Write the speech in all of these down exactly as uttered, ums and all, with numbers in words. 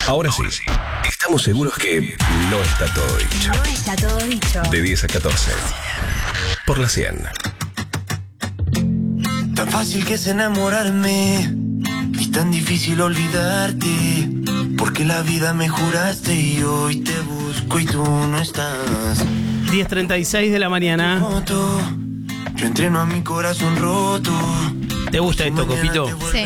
Ahora sí, estamos seguros que no está todo dicho. No está todo dicho. De diez a catorce. Por la cien. Tan fácil que es enamorarme y tan difícil olvidarte, porque la vida me juraste y hoy te busco y tú no estás. diez treinta y seis de la mañana. Yo entreno a mi corazón roto. ¿Te gusta esto, Copito? Sí.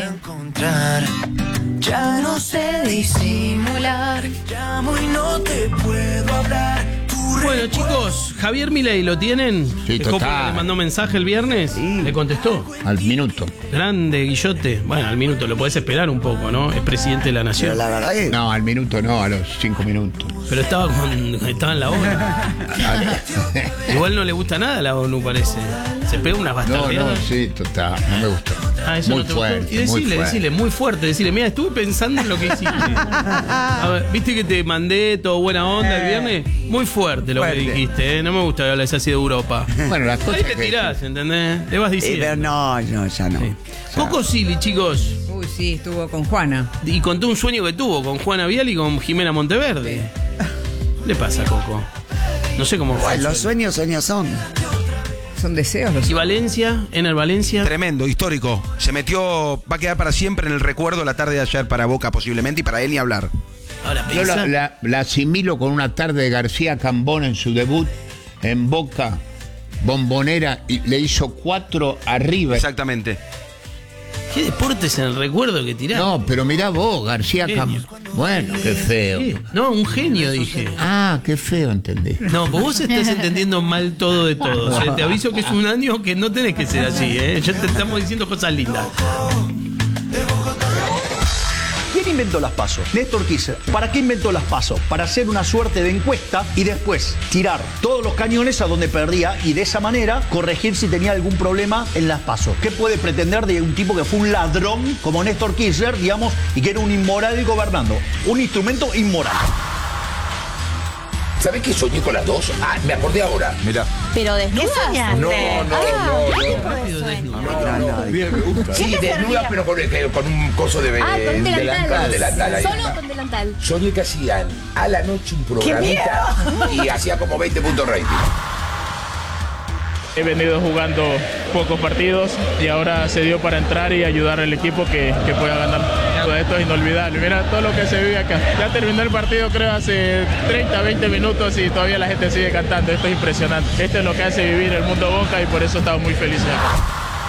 Ya no sé disimular, llamo y no te puedo hablar. Bueno, chicos, Javier Milei, ¿lo tienen? Sí, ¿Dejó porque total. le mandó mensaje el viernes? Sí. ¿Le contestó? Al minuto. Grande, Guillote. Bueno, al minuto, lo podés esperar un poco, ¿no? Es presidente de la nación. Pero la verdad que No, al minuto no, a los cinco minutos. Pero estaba, con, estaba en la ONU. Igual no le gusta nada a la ONU, parece. Se pega unas No, bastardeadas. no, sí, total, no me gustó. Ah, eso muy no te fuerte, gustó. Y muy decirle, fuerte. decirle, muy fuerte, decirle, mira, estuve pensando en lo que hiciste. A ver, ¿viste que te mandé todo buena onda el viernes? Muy fuerte lo Fuerte. que dijiste, ¿eh? No me gusta que hables así de Europa. Bueno, las cosas Ahí te que- tirás, ¿entendés? Le vas Eh, diciendo. pero no, no, ya no. Sí. Ya. Coco Silly, chicos. Uy, sí, estuvo con Juana. Y contó un sueño que tuvo con Juana Vial y con Jimena Monteverde. ¿Qué le pasa, Coco? No sé cómo fue. Pues los sueños, sueños son. Son deseos los ¿Y Valencia? ¿Ener Valencia? Tremendo, histórico. Se metió, va a quedar para siempre en el recuerdo la tarde de ayer para Boca posiblemente y para él ni hablar. Ahora Yo la, pensá. la- la asimilo con una tarde de García Cambón en su debut en Boca, Bombonera, y le hizo cuatro arriba. Exactamente. ¿Qué deportes en el recuerdo que tirás? No, pero mirá vos, García Genio. Cambón. Bueno, qué feo. ¿Qué? No, un genio, dije. Ah, qué feo, entendí. No, pues vos estás entendiendo mal todo de todo. O sea, te aviso que es un año que no tenés que ser así, ¿eh? Ya te estamos diciendo cosas lindas. ¿Quién inventó las PASO? Néstor Kirchner. ¿Para qué inventó las PASO? Para hacer una suerte de encuesta y después tirar todos los cañones a donde perdía y de esa manera corregir si tenía algún problema en las PASO. ¿Qué puede pretender de un tipo que fue un ladrón como Néstor Kirchner, digamos, y que era un inmoral gobernando? Un instrumento inmoral. ¿Sabés qué soñé con las dos? Ah, me acordé ahora. Mirá. Pero desnudas. No, no, no, no. Bien, me gusta. Sí, desnuda, pero con, eh, con un coso de, Ah, con de delantal. delantal. Ahí Solo está. con delantal. Soñé que hacían a la noche un programita y hacía como veinte puntos rating. He venido jugando pocos partidos y ahora se dio para entrar y ayudar al equipo que, que pueda ganar. Todo esto es inolvidable. Mira todo lo que se vive acá. Ya terminó el partido creo hace treinta, veinte minutos y todavía la gente sigue cantando. Esto es impresionante. Esto es lo que hace vivir el mundo Boca y por eso estamos muy felices acá.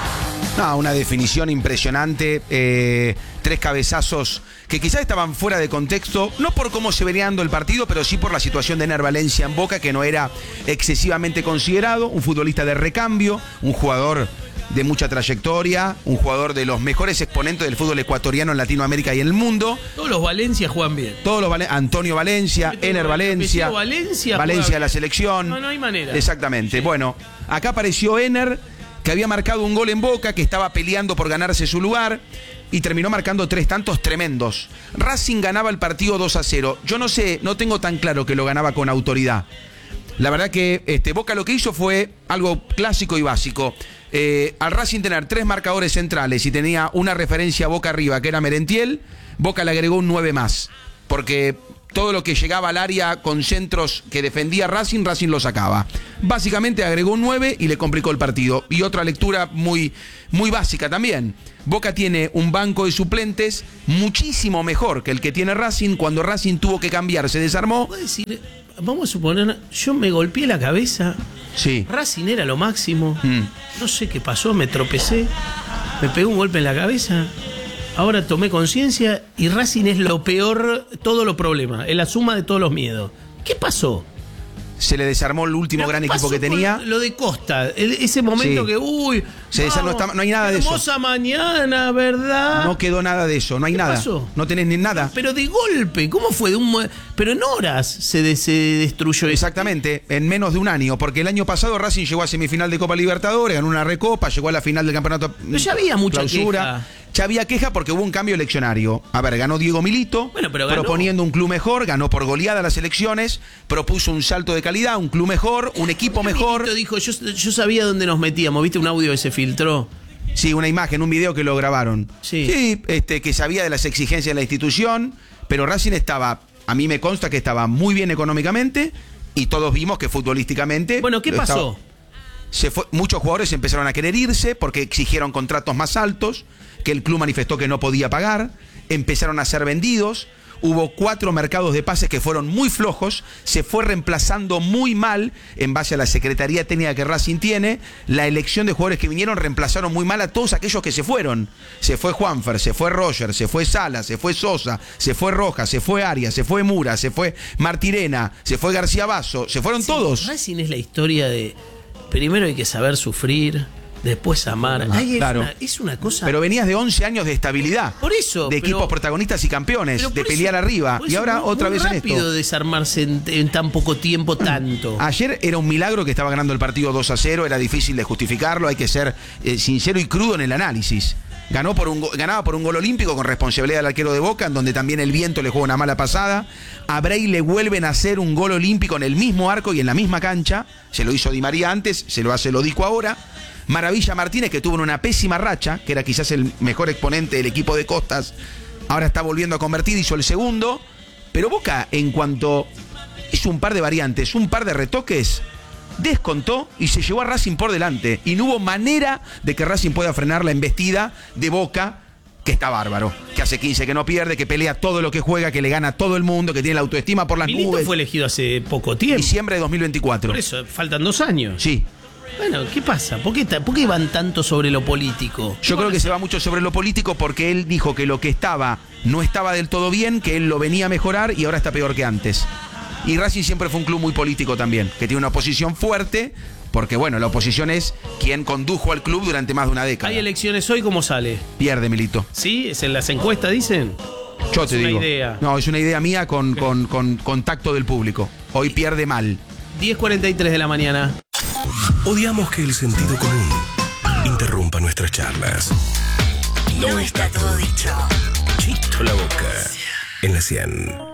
No, una definición impresionante. Eh, tres cabezazos que quizás estaban fuera de contexto, no por cómo se venía dando el partido, pero sí por la situación de Ener Valencia en Boca, que no era excesivamente considerado. Un futbolista de recambio, un jugador de mucha trayectoria, un jugador de los mejores exponentes del fútbol ecuatoriano en Latinoamérica y en el mundo. Todos los Valencia juegan bien. Todos los Valen- Antonio Valencia, Este Ener el Valencia, apellido Valencia Valencia juega de la bien. selección. No, no hay manera. Exactamente. Bueno, acá apareció Ener, que había marcado un gol en Boca, que estaba peleando por ganarse su lugar y terminó marcando tres tantos tremendos. Racing ganaba el partido dos a cero. Yo no sé, no tengo tan claro que lo ganaba con autoridad. La verdad que este, Boca lo que hizo fue algo clásico y básico. Eh, al Racing tener tres marcadores centrales y tenía una referencia a Boca arriba, que era Merentiel, Boca le agregó un nueve más. Porque todo lo que llegaba al área con centros que defendía Racing, Racing lo sacaba. Básicamente agregó un nueve y le complicó el partido. Y otra lectura muy, muy básica también. Boca tiene un banco de suplentes muchísimo mejor que el que tiene Racing. Cuando Racing tuvo que cambiar, se desarmó. ¿Puedo decir? Vamos a suponer, yo me golpeé la cabeza. Sí. Racing era lo máximo. Mm. No sé qué pasó, me tropecé. Me pegó un golpe en la cabeza. Ahora tomé conciencia y Racing es lo peor, todos los problemas. Es la suma de todos los miedos. ¿Qué pasó? Se le desarmó el último Pero gran ¿qué equipo pasó que tenía. con lo de Costa, el- ese momento Sí. que, uy, Se desar- no está- no hay nada de eso. hermosa mañana, ¿verdad? No quedó nada de eso, no hay ¿Qué nada. pasó? No tenés ni nada. Pero de golpe, ¿cómo fue? De un mo- Pero en horas se, de- se destruyó eso. Exactamente, en menos de un año, porque el año pasado Racing llegó a semifinal de Copa Libertadores, ganó una recopa, llegó a la final del campeonato. Pero ya había mucha clausura. queja. Ya había queja porque hubo un cambio eleccionario. A ver, ganó Diego Milito, Bueno, pero ganó. proponiendo un club mejor, ganó por goleada las elecciones, propuso un salto de calidad, un club mejor, un equipo mejor. Milito dijo, yo, yo sabía dónde nos metíamos, ¿viste un audio que se filtró? Sí, una imagen, un video que lo grabaron. Sí. Sí, este, que sabía de las exigencias de la institución, pero Racing estaba, a mí me consta que estaba muy bien económicamente y todos vimos que futbolísticamente... Bueno, ¿qué estaba- pasó? se fue, muchos jugadores empezaron a querer irse porque exigieron contratos más altos, que el club manifestó que no podía pagar, empezaron a ser vendidos, hubo cuatro mercados de pases que fueron muy flojos, se fue reemplazando muy mal, en base a la Secretaría Técnica que Racing tiene, la elección de jugadores que vinieron reemplazaron muy mal a todos aquellos que se fueron. Se fue Juanfer, se fue Roger, se fue Sala, se fue Sosa, se fue Rojas, se fue Arias, se fue Mura, se fue Martirena, se fue García Basso, se fueron Sí, todos. Racing es la historia de primero hay que saber sufrir, después amar. Ay, es, claro. una, es una cosa. Pero venías de once años de estabilidad. Por eso, De pero- equipos protagonistas y campeones, pero de por pelear eso- arriba. por Y eso ahora muy- otra muy vez en rápido esto. desarmarse en, en tan poco tiempo tanto. Ayer era un milagro que estaba ganando el partido dos a cero, era difícil de justificarlo, hay que ser eh, sincero y crudo en el análisis. Ganó por un, go- ganaba por un gol olímpico con responsabilidad del arquero de Boca, en donde también el viento le juega una mala pasada. A Bray le vuelven a hacer un gol olímpico en el mismo arco y en la misma cancha. Se lo hizo Di María antes, se lo hace Lodico ahora. Maravilla Martínez, que tuvo una pésima racha, que era quizás el mejor exponente del equipo de Costas, ahora está volviendo a convertir, hizo el segundo. Pero Boca, en cuanto hizo un par de variantes, un par de retoques, descontó y se llevó a Racing por delante. Y no hubo manera de que Racing pueda frenar la embestida de Boca, que está bárbaro, que hace quince que no pierde, que pelea todo lo que juega, que le gana a todo el mundo, que tiene la autoestima por las Milito nubes. fue elegido hace poco tiempo. Diciembre de dos mil veinticuatro. Por eso, faltan dos años. Sí. Bueno, ¿qué pasa? ¿Por qué, ta- por qué van tanto sobre lo político? Yo creo que se va mucho sobre lo político porque él dijo que lo que estaba no estaba del todo bien, que él lo venía a mejorar y ahora está peor que antes. Y Racing siempre fue un club muy político también, que tiene una oposición fuerte, porque bueno, la oposición es quien condujo al club durante más de una década. ¿Hay elecciones hoy? ¿Cómo sale? Pierde, Milito. ¿Sí? ¿Es en las encuestas, dicen? Yo Es te una digo. idea. No, es una idea mía con, con, con contacto del público. Hoy pierde mal. diez cuarenta y tres de la mañana. Odiamos que el sentido común interrumpa nuestras charlas. No está todo dicho. Chito la boca en la cien.